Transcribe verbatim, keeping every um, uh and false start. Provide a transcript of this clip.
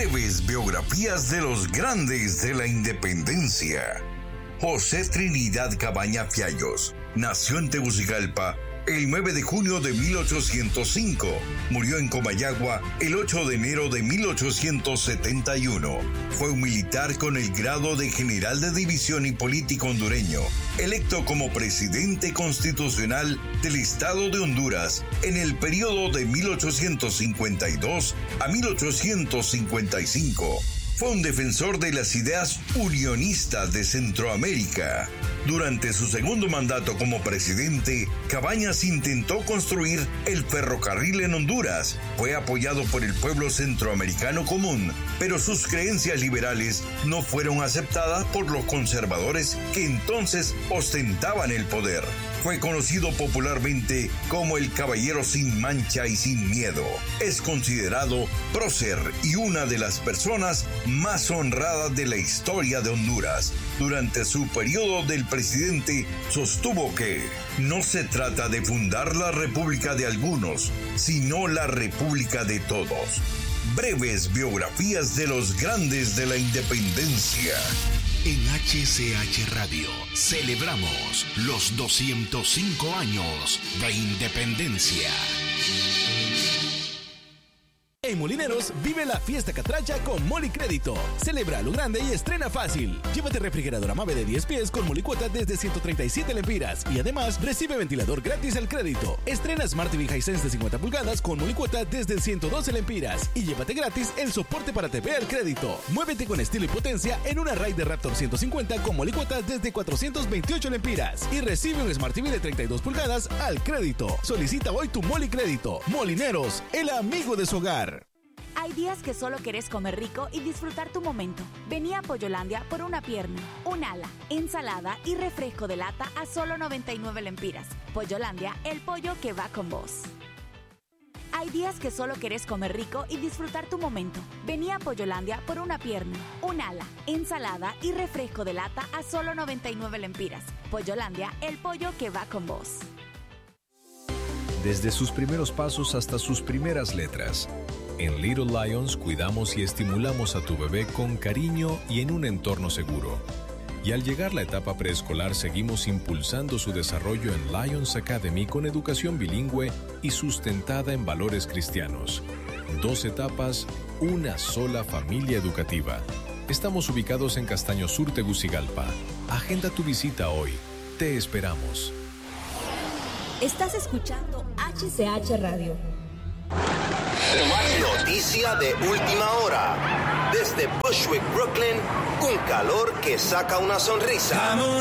Breves biografías de los grandes de la independencia. José Trinidad Cabaña Fiallos nació en Tegucigalpa el nueve de junio de mil ochocientos cinco. Murió en Comayagua el ocho de enero de mil ochocientos setenta y uno. Fue un militar con el grado de general de división y político hondureño, electo como presidente constitucional del Estado de Honduras en el periodo de mil ochocientos cincuenta y dos a mil ochocientos cincuenta y cinco. Fue un defensor de las ideas unionistas de Centroamérica. Durante su segundo mandato como presidente, Cabañas intentó construir el ferrocarril en Honduras. Fue apoyado por el pueblo centroamericano común, pero sus creencias liberales no fueron aceptadas por los conservadores que entonces ostentaban el poder. Fue conocido popularmente como el Caballero sin mancha y sin miedo. Es considerado prócer y una de las personas más honradas de la historia de Honduras. Durante su periodo del presidente sostuvo que no se trata de fundar la república de algunos, sino la república de todos. Breves biografías de los grandes de la independencia. En H C H Radio celebramos los doscientos cinco años de independencia. En Molineros, vive la fiesta catracha con Moli Crédito. Celebra lo grande y estrena fácil. Llévate refrigeradora Mave de diez pies con Molicuota desde ciento treinta y siete lempiras. Y además, recibe ventilador gratis al crédito. Estrena Smart T V Hisense de cincuenta pulgadas con Molicuota desde ciento doce lempiras. Y llévate gratis el soporte para T V al crédito. Muévete con estilo y potencia en una Raider Raptor ciento cincuenta con Molicuota desde cuatrocientos veintiocho lempiras. Y recibe un Smart T V de treinta y dos pulgadas al crédito. Solicita hoy tu Moli Crédito. Molineros, el amigo de su hogar. Hay días que solo querés comer rico y disfrutar tu momento. Vení a Pollolandia por una pierna, un ala, ensalada y refresco de lata a solo noventa y nueve lempiras. Pollolandia, el pollo que va con vos. Hay días que solo querés comer rico y disfrutar tu momento. Vení a Pollolandia por una pierna, un ala, ensalada y refresco de lata a solo noventa y nueve lempiras. Pollolandia, el pollo que va con vos. Desde sus primeros pasos hasta sus primeras letras, en Little Lions cuidamos y estimulamos a tu bebé con cariño y en un entorno seguro. Y al llegar la etapa preescolar seguimos impulsando su desarrollo en Lions Academy con educación bilingüe y sustentada en valores cristianos. Dos etapas, una sola familia educativa. Estamos ubicados en Castaño Sur, Tegucigalpa. Agenda tu visita hoy. Te esperamos. Estás escuchando H C H Radio. Noticia de última hora. Desde Bushwick, Brooklyn, un calor que saca una sonrisa.